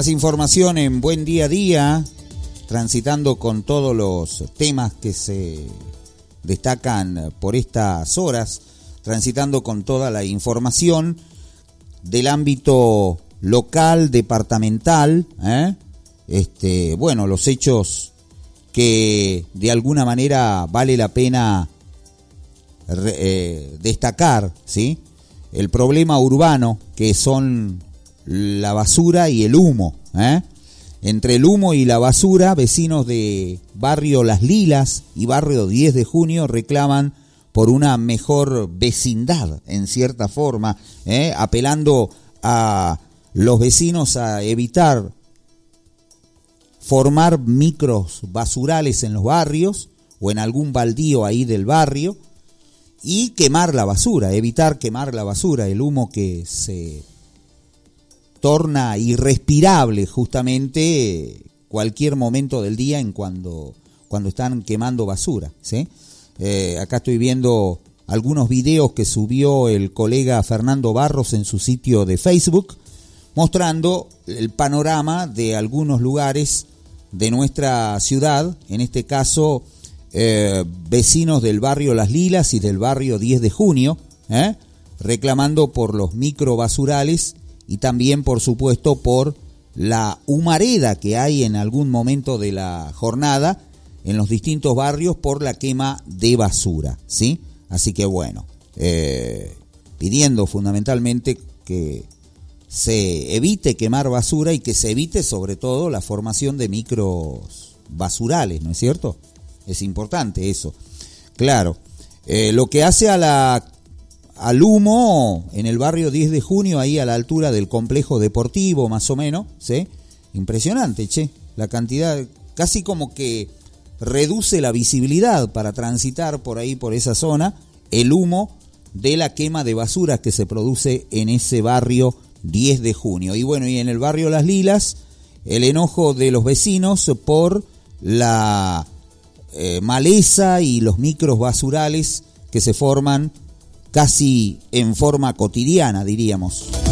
Más información en Buen Día a Día, transitando con todos los temas que se destacan por estas horas, transitando con toda la información del ámbito local, departamental, los hechos que de alguna manera vale la pena destacar, ¿sí? El problema urbano que son la basura y el humo, Entre el humo y la basura, vecinos de barrio Las Lilas y barrio 10 de Junio reclaman por una mejor vecindad, en cierta forma, apelando a los vecinos a evitar formar micros basurales en los barrios o en algún baldío ahí del barrio y quemar la basura, evitar quemar la basura, el humo que se torna irrespirable justamente cualquier momento del día cuando están quemando basura, ¿sí? Acá estoy viendo algunos videos que subió el colega Fernando Barros en su sitio de Facebook, mostrando el panorama de algunos lugares de nuestra ciudad, en este caso vecinos del barrio Las Lilas y del barrio 10 de Junio, reclamando por los microbasurales y también, por supuesto, por la humareda que hay en algún momento de la jornada en los distintos barrios por la quema de basura, ¿sí? Así que bueno, pidiendo fundamentalmente que se evite quemar basura y que se evite sobre todo la formación de micros basurales, ¿no es cierto? Es importante eso. Claro, lo que hace al humo en el barrio 10 de Junio, ahí a la altura del complejo deportivo más o menos, ¿sí? Impresionante, la cantidad, casi como que reduce la visibilidad para transitar por ahí, por esa zona, el humo de la quema de basura que se produce en ese barrio 10 de Junio. Y bueno, y en el barrio Las Lilas, el enojo de los vecinos por la maleza y los micros basurales que se forman casi en forma cotidiana, diríamos.